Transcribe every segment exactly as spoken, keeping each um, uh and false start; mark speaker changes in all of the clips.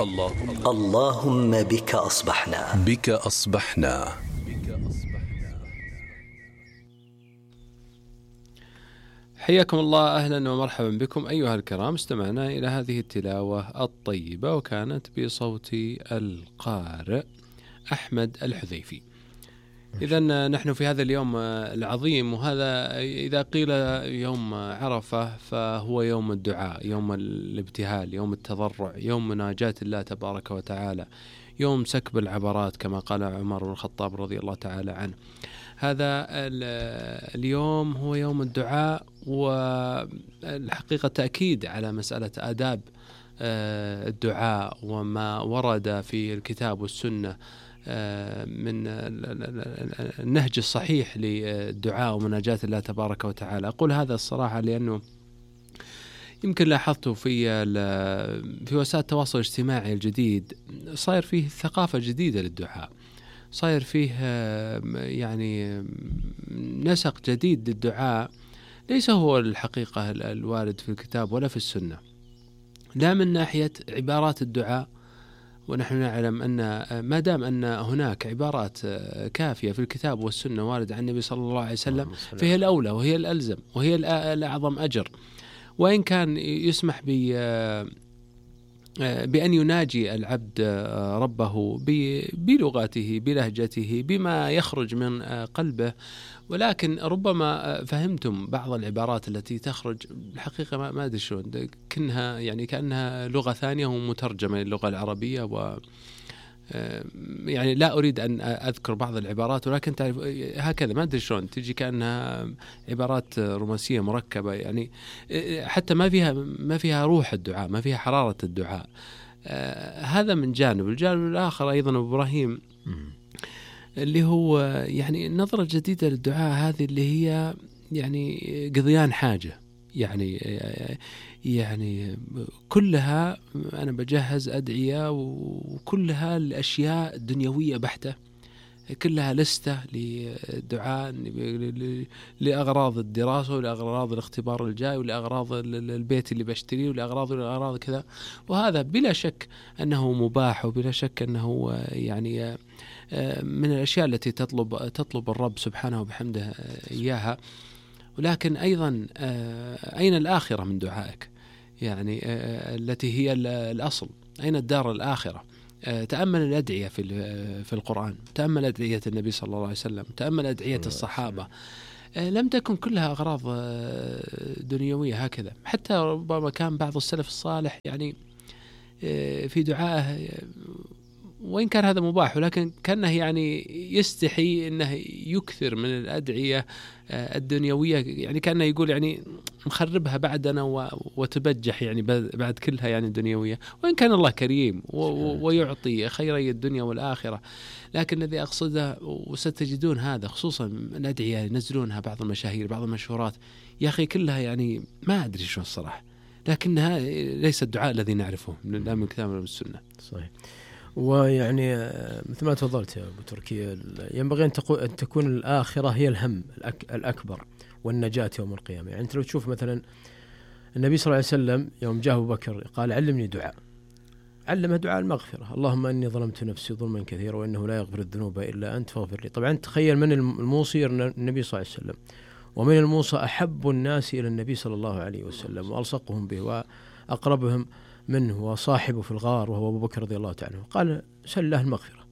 Speaker 1: اللهم,
Speaker 2: اللهم بك أصبحنا
Speaker 1: بك أصبحنا.
Speaker 3: حياكم الله، أهلا ومرحبا بكم أيها الكرام. استمعنا إلى هذه التلاوة الطيبة وكانت بصوت القارئ أحمد الحذيفي. إذن نحن في هذا اليوم العظيم، وهذا إذا قيل يوم عرفة فهو يوم الدعاء، يوم الابتهال، يوم التضرع، يوم مناجاة الله تبارك وتعالى، يوم سكب العبرات كما قال عمر بن الخطاب رضي الله تعالى عنه. هذا اليوم هو يوم الدعاء، والحقيقة تأكيد على مسألة آداب الدعاء وما ورد في الكتاب والسنة من النهج الصحيح للدعاء ومناجاة الله تبارك وتعالى. أقول هذا الصراحة لأنه يمكن لاحظته في في وسائل التواصل الاجتماعي الجديد، صاير فيه ثقافة جديدة للدعاء، صاير فيه يعني نسق جديد للدعاء ليس هو الحقيقة الوارد في الكتاب ولا في السنة، لا من ناحية عبارات الدعاء، ونحن نعلم أن ما دام أن هناك عبارات كافية في الكتاب والسنة واردة عن النبي صلى الله عليه وسلم فهي الأولى وهي الألزم وهي الأعظم أجر. وإن كان يسمح ب بأن يناجي العبد ربه بلغته بلهجته بما يخرج من قلبه، ولكن ربما فهمتم بعض العبارات التي تخرج الحقيقة ما أدري شلون كأنها يعني كأنها لغة ثانية ومترجمة للغة العربية، و يعني لا أريد أن أذكر بعض العبارات، ولكن تعرف هكذا ما أدري شلون تجي كأنها عبارات رومانسية مركبة، يعني حتى ما فيها ما فيها روح الدعاء، ما فيها حرارة الدعاء. هذا من جانب. الجانب الآخر أيضا إبراهيم اللي هو يعني نظرة جديدة للدعاء، هذه اللي هي يعني قضيان حاجة، يعني يعني كلها أنا بجهز أدعية وكلها الأشياء دنيوية بحتة، كلها لستة للدعاء لأغراض الدراسة ولأغراض الاختبار الجاي ولأغراض البيت اللي بشتريه ولأغراض ولأغراض كذا. وهذا بلا شك أنه مباح، وبلا شك أنه يعني من الأشياء التي تطلب تطلب الرب سبحانه وبحمده إياها. ولكن أيضا أين الآخرة من دعائك؟ يعني التي هي الأصل، أين الدار الآخرة؟ تأمل الأدعية في في القرآن، تأمل أدعية النبي صلى الله عليه وسلم، تأمل أدعية الصحابة، لم تكن كلها أغراض دنيوية هكذا. حتى ربما كان بعض السلف الصالح يعني في دعائه، وإن كان هذا مباح، ولكن كانه يعني يستحي أنه يكثر من الأدعية الدنيوية، يعني كانه يقول يعني مخربها بعدنا وتبجح يعني بعد كلها يعني دنيوية، وإن كان الله كريم ويعطي خيري الدنيا والآخرة. لكن الذي أقصده، وستجدون هذا خصوصا الأدعية ينزلونها بعض المشاهير بعض المشهورات، يا أخي كلها يعني ما أدري شو الصراحة، لكنها ليس الدعاء الذي نعرفه من الكتاب ومن السنة.
Speaker 4: صحيح. ويعني مثل ما تفضلت يا أبو تركي، ينبغي أن تكون الآخرة هي الهم الأكبر والنجاة يوم القيامة. يعني أنت لو تشوف مثلا النبي صلى الله عليه وسلم يوم جاء أبو بكر قال علمني دعاء، علمه دعاء المغفرة، اللهم أني ظلمت نفسي ظلما كثيرا وإنه لا يغفر الذنوب إلا أنت فاغفر لي. طبعا تخيل من الموصي النبي صلى الله عليه وسلم، ومن الموصى أحب الناس إلى النبي صلى الله عليه وسلم وألصقهم به وأقربهم منه وصاحبه في الغار وهو أبو بكر رضي الله تعالى عنه، قال سل له المغفرة.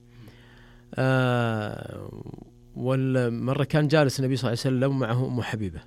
Speaker 4: آه والمرة كان جالس النبي صلى الله عليه وسلم معه أم حبيبة،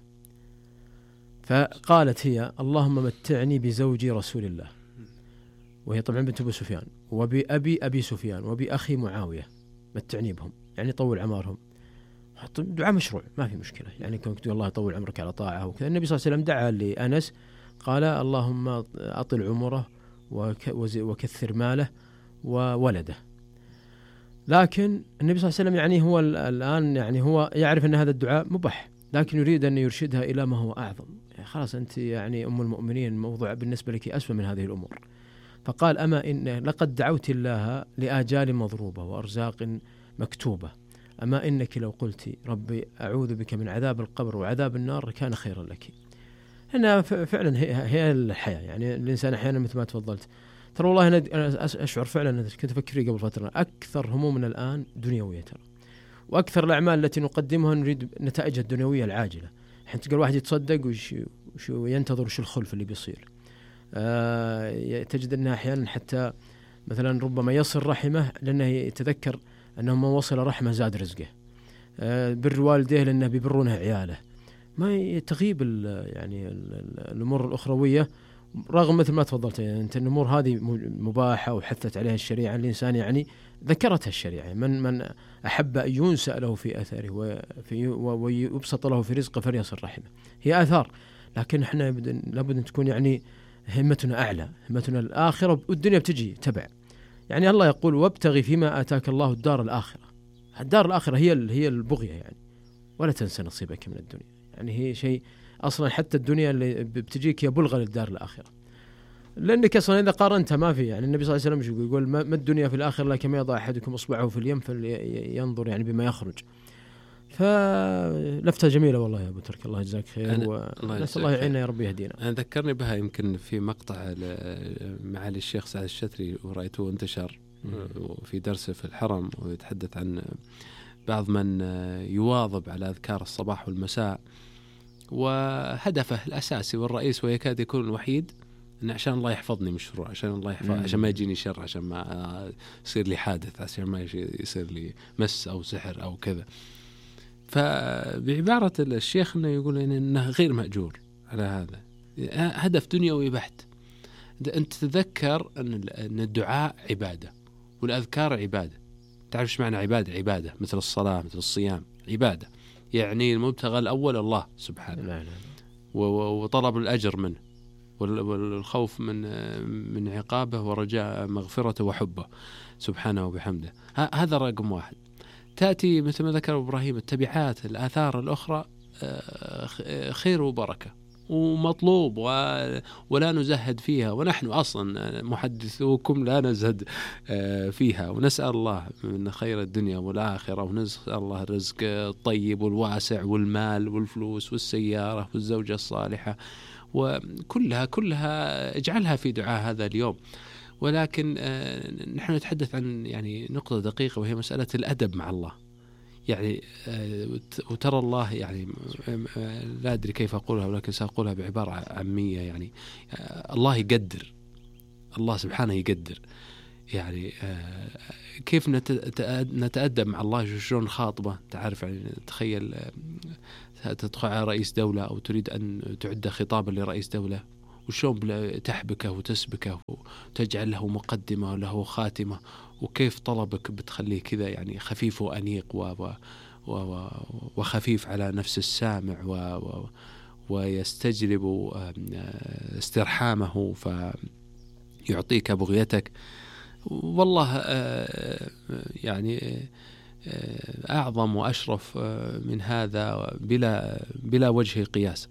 Speaker 4: فقالت هي اللهم متعني بزوجي رسول الله، وهي طبعا بنت أبو سفيان، وبأبي أبي سفيان، وبأخي معاوية، متعني بهم، يعني طول عمرهم. دعاء مشروع ما في مشكلة، يعني كنت الله يطول عمرك على طاعة وكذا. النبي صلى الله عليه وسلم دعا لأنس قال اللهم أطل عمره وكثر ماله وولده. لكن النبي صلى الله عليه وسلم يعني هو الآن يعني هو يعرف أن هذا الدعاء مباح، لكن يريد أن يرشدها إلى ما هو أعظم. يعني خلاص أنت يعني أم المؤمنين، موضوع بالنسبة لك أسوأ من هذه الأمور. فقال أما إن لقد دعوت الله لآجال مضروبة وأرزاق مكتوبة، أما إنك لو قلت ربي أعوذ بك من عذاب القبر وعذاب النار كان خيرا لك. هنا فعلا هي, هي الحياة. يعني الإنسان أحيانا مثل ما تفضلت ترى والله أنا أشعر فعلا، كنت أفكر فيه قبل فترة، أكثر همومنا الآن دنيوية ترى، وأكثر الأعمال التي نقدمها نريد نتائجها الدنيوية العاجلة. حين تلقى الواحد يتصدق وش وش ينتظر وش الخلف اللي بيصير. آه تجد أنها أحيانا حتى مثلا ربما يصل رحمه لأنه يتذكر أنه ما وصل رحمه زاد رزقه. آه بر والديه لأنه بيبرونه عياله. ما تغيب يعني الأمور الأخروية، رغم مثل ما تفضلت يعني أنت الأمور هذه مباحة وحثت عليها الشريعة. الإنسان يعني ذكرتها الشريعة، من من أحب أن ينسأ له في أثره وفي ويبسط له في رزقه فليصل رحمه. هي آثار، لكن احنا لابد أن تكون يعني همتنا أعلى، همتنا الآخرة، والدنيا بتجي تبع. يعني الله يقول وابتغي فيما آتاك الله الدار الآخرة. الدار الآخرة هي هي البغية يعني، ولا تنسى نصيبك من الدنيا. يعني هي شيء أصلا، حتى الدنيا اللي بتجيك يبلغ للدار الآخرة، لأنك أصلا إذا قارنتها ما في. يعني النبي صلى الله عليه وسلم يقول ما الدنيا في الآخرة لا كما يضع أحدكم إصبعه في اليم فلينظر يعني بما يخرج. فلفتة جميلة والله يا أبو ترك، الله يجزاك خير، ونسأل الله يعيننا يا رب يهدينا.
Speaker 3: أنا ذكرني بها يمكن في مقطع معالي الشيخ سعد الشتري ورأيته انتشر في درسه في الحرم، ويتحدث عن بعض من يواظب على أذكار الصباح والمساء، وهدفه الأساسي والرئيس ويكاد يكون الوحيد إن عشان الله يحفظني من الشرور، عشان الله يحفظ، عشان ما يجيني شر، عشان ما يصير لي حادث، عشان ما يصير لي مس أو سحر أو كذا. فبعبارة الشيخ إنه يقول إنه غير مأجور على هذا، هدف دنيوي بحت. أنت تذكر أن الدعاء عبادة والأذكار عبادة. تعرف إيش معنى عبادة؟ عبادة مثل الصلاة مثل الصيام، عبادة يعني المبتغى الأول الله سبحانه، لا لا. وطلب الأجر منه، والخوف من من عقابه، ورجاء مغفرته وحبه سبحانه وبحمده. هذا رقم واحد. تأتي مثل ما ذكر إبراهيم التبعات، الآثار الأخرى خير وبركة ومطلوب، ولا نزهد فيها، ونحن أصلا محدثوكم لا نزهد فيها، ونسأل الله من خير الدنيا والآخرة، ونسأل الله الرزق الطيب والواسع والمال والفلوس والسيارة والزوجة الصالحة، وكلها كلها اجعلها في دعاء هذا اليوم. ولكن نحن نتحدث عن يعني نقطة دقيقة، وهي مسألة الأدب مع الله. يعني وترى الله يعني لا أدري كيف أقولها، ولكن سأقولها بعبارة عامية. يعني الله يقدر، الله سبحانه يقدر. يعني كيف نتأدب مع الله، شلون خاطبة. تعرف يعني تخيل تدخل على رئيس دولة أو تريد أن تعد خطابا لرئيس دولة، وشلون تحبكه وتسبكه وتجعل له مقدمة وله خاتمة، وكيف طلبك بتخليه كذا يعني خفيف وأنيق و و وخفيف على نفس السامع، و و ويستجلب استرحامه فيعطيك بغيتك. والله يعني أعظم وأشرف من هذا بلا بلا وجه قياس.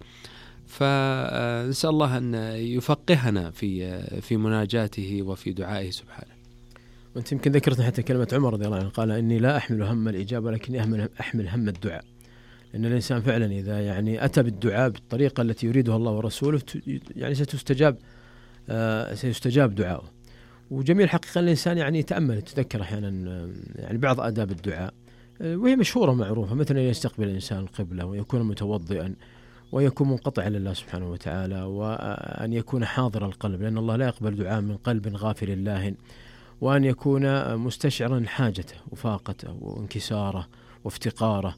Speaker 3: فنسأل الله أن يفقهنا في في مناجاته وفي دعائه سبحانه.
Speaker 4: وأنت يمكن ذكرتنا حتى كلمة عمر رضي الله عنه، قال إني لا أحمل هم الإجابة لكني أحمل أحمل هم الدعاء. لأن الإنسان فعلا إذا يعني أتى بالدعاء بالطريقة التي يريدها الله ورسوله يعني ستستجاب آه سيستجاب دعاؤه. وجميل حقيقة الإنسان يعني يتأمل يتذكر أحيانا يعني بعض آداب الدعاء، وهي مشهورة معروفة، مثلا يستقبل الإنسان القبلة، ويكون متوضئا، ويكون منقطعا لله سبحانه وتعالى، وأن يكون حاضر القلب، لأن الله لا يقبل دعاء من قلب غافل لاهٍ، وأن يكون مستشعرا حاجته وفاقته وانكساره وافتقاره،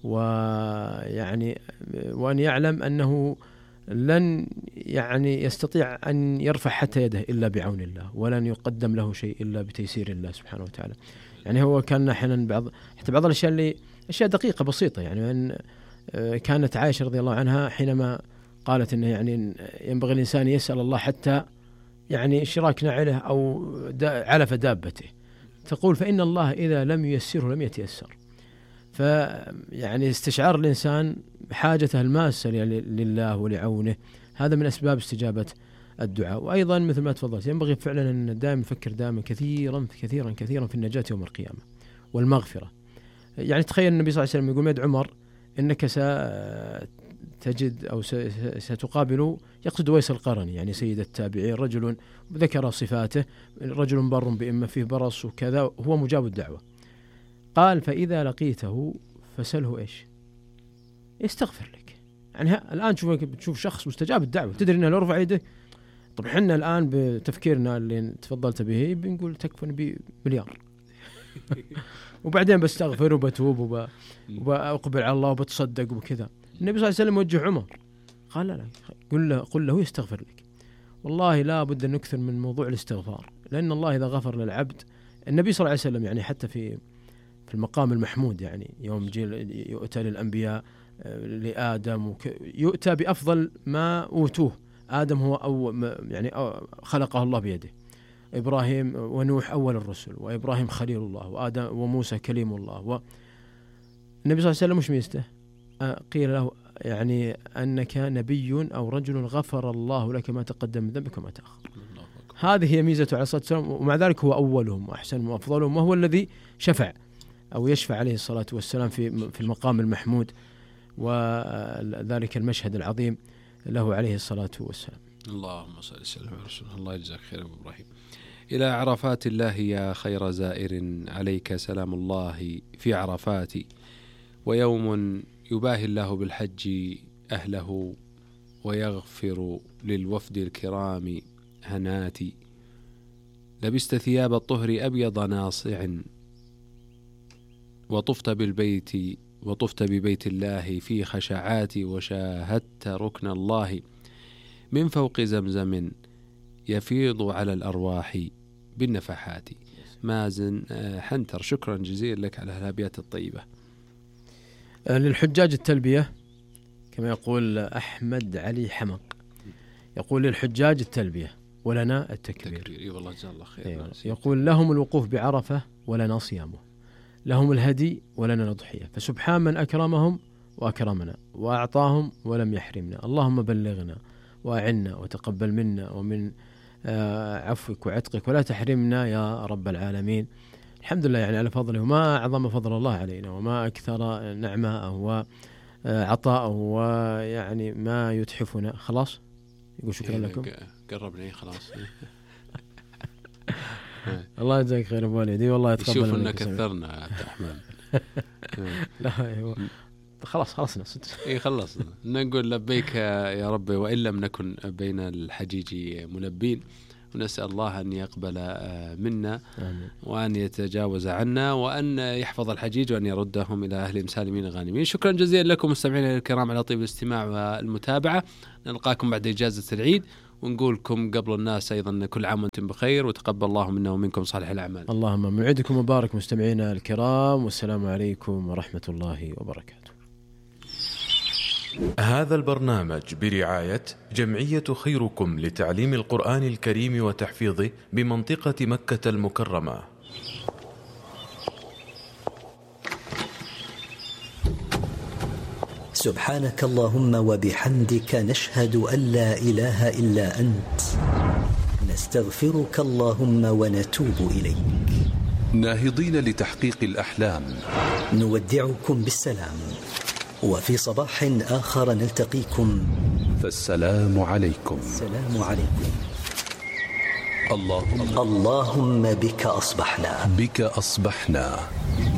Speaker 4: ويعني وأن يعلم أنه لن يعني يستطيع أن يرفع حتى يده إلا بعون الله، ولن يقدم له شيء إلا بتيسير الله سبحانه وتعالى. يعني هو كان أحيانا بعض حتى بعض الأشياء اللي أشياء دقيقة بسيطة، يعني أن كانت عائشة رضي الله عنها حينما قالت إنه يعني ينبغي الإنسان يسأل الله حتى يعني شراك نعله أو علف دابته، تقول فإن الله إذا لم ييسره لم يتيسر. فيعني استشعار الإنسان حاجته الماسة لله ولعونه، هذا من أسباب استجابة الدعاء. وأيضا مثل ما تفضلت ينبغي فعلا أن دائما نفكر دائما كثيرا كثيرا كثيرا في النجاة يوم القيامة والمغفرة. يعني تخيل النبي صلى الله عليه وسلم يقول يد عمر إنك تجد أو ستقابل، يقصد ويس القرني يعني سيد التابعين، رجل ذكر صفاته، رجل بر بإما فيه برص وكذا، هو مجاب الدعوة. قال فإذا لقيته فسله إيش؟ يستغفر لك. يعني الآن تشوف بتشوف شخص مستجاب الدعوة، تدري أنه لو رفع يده، طب حنا الآن بتفكيرنا اللي تفضلت به بنقول تكفن بمليار وبعدين بستغفر وبتوب وب... وبأقبل على الله وبتصدق وكذا. النبي صلى الله عليه وسلم وجه عمر قال لا لا قل له, قل له يستغفر لك. والله لا بد أن نكثر من موضوع الاستغفار، لأن الله إذا غفر للعبد، النبي صلى الله عليه وسلم يعني حتى في في المقام المحمود، يعني يوم يؤتى للأنبياء لآدم وك... يؤتى بأفضل ما أوتوه. آدم هو أول يعني خلقه الله بيده، إبراهيم ونوح أول الرسل، وإبراهيم خليل الله، وآدم وموسى كليم الله. والنبي صلى الله عليه وسلم مش ميسته قيل له يعني أنك نبي أو رجل غفر الله لك ما تقدم من ذنبك وما تأخر. هذه هي ميزته عليه الصلاة والسلام، ومع ذلك هو أولهم وأحسنهم وأفضلهم، وهو الذي شفع أو يشفع عليه الصلاة والسلام في في المقام المحمود وذلك المشهد العظيم له عليه الصلاة والسلام.
Speaker 3: اللهم صل وسلم على رسول الله. الله يجزاك خير أبو إبراهيم. إلى عرفات الله يا خير زائر، عليك سلام الله في عرفات، ويوم يباهي الله بالحج أهله، ويغفر للوفد الكرام هناتي. لبست ثياب الطهر أبيض ناصع، وطفت بالبيت وطفت ببيت الله في خشعات، وشاهدت ركن الله من فوق زمزم يفيض على الأرواح بالنفحات. مازن حنتر، شكرا جزيلا لك على الأبيات الطيبة.
Speaker 4: للحجاج التلبية كما يقول أحمد علي حمق، يقول للحجاج التلبية ولنا التكبير.
Speaker 3: تكبير. والله جزاه الله خير.
Speaker 4: أيوة. يقول لهم الوقوف بعرفة ولنا صيامه، لهم الهدي ولنا الأضحية، فسبحان من أكرمهم وأكرمنا وأعطاهم ولم يحرمنا. اللهم بلغنا وأعنا وتقبل منا ومن عفوك وعتقك، ولا تحرمنا يا رب العالمين. الحمد لله يعني على فضله، وما أعظم فضل الله علينا، وما أكثر نعمه وعطاءه، ويعني ما يتحفنا. خلاص يقول شكرا لكم.
Speaker 3: قربني خلاص.
Speaker 4: الله يجزاك خير ابو وليد. والله يتقبل
Speaker 3: منك. شوف انك كثرنا يا عبد الرحمن.
Speaker 4: لا ايوه خلاص خلصنا.
Speaker 3: اي خلصنا. نقول لبيك يا رب، وان لم نكن بين الحجيج ملبين، ونسال الله ان يقبل منا آمين. وان يتجاوز عنا، وان يحفظ الحجيج، وان يردهم الى اهلهم سالمين غانمين. شكرا جزيلا لكم مستمعينا الكرام على طيب الاستماع والمتابعه. نلقاكم بعد اجازه العيد، ونقول لكم قبل الناس أيضا كل عام وانتم بخير، وتقبل الله منا ومنكم صالح الأعمال.
Speaker 4: اللهم موعدكم مبارك مستمعينا الكرام، والسلام عليكم ورحمة الله وبركاته.
Speaker 1: هذا البرنامج برعاية جمعية خيركم لتعليم القرآن الكريم وتحفيظه بمنطقة مكة المكرمة.
Speaker 2: سبحانك اللهم وبحمدك، نشهد أن لا إله إلا أنت، نستغفرك اللهم ونتوب إليك.
Speaker 5: ناهضين لتحقيق الأحلام،
Speaker 2: نودعكم بالسلام، وفي صباح آخر نلتقيكم،
Speaker 5: فالسلام عليكم.
Speaker 2: السلام عليكم.
Speaker 5: اللهم
Speaker 2: اللهم بك أصبحنا
Speaker 5: بك أصبحنا